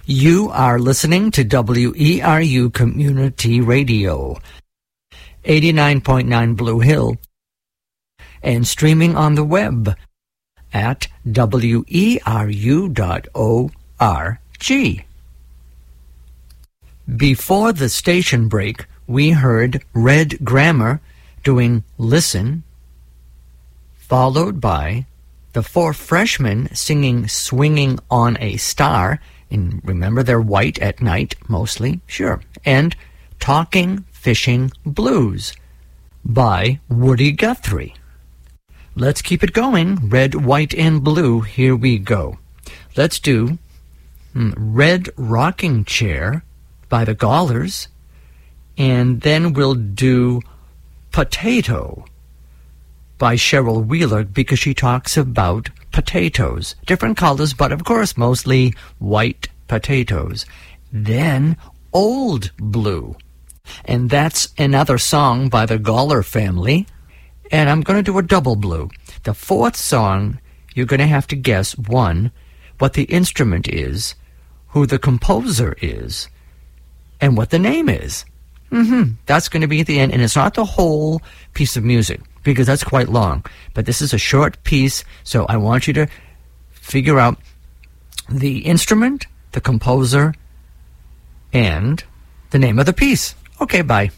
You are listening to WERU Community Radio, 89.9 Blue Hill, and streaming on the web at weru.org. Before the station break, we heard Red Grammar doing Listen, followed by the Four Freshmen singing Swinging on a Star. And remember, they're white at night, mostly, sure. And Talking Fishing Blues by Woody Guthrie. Let's keep it going. Red, white, and blue. Here we go. Let's do Red Rocking Chair by the Gallers. And then we'll do Potato by Cheryl Wheeler, because she talks about potatoes. Different colors, but of course mostly white potatoes. Then Old Blue. And that's another song by the Galler family. And I'm going to do a double blue. The fourth song, you're going to have to guess, one, what the instrument is, who the composer is, and what the name is. That's going to be at the end. And it's not the whole piece of music, because that's quite long. But this is a short piece, so I want you to figure out the instrument, the composer, and the name of the piece. Okay, bye.